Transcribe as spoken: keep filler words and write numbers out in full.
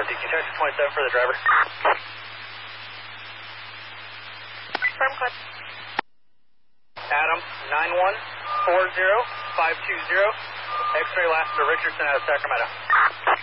fifty. Can you text twenty-seven for the driver? Firm code. Adam, nine one four zero five two zero. X-ray last to Richardson out of Sacramento.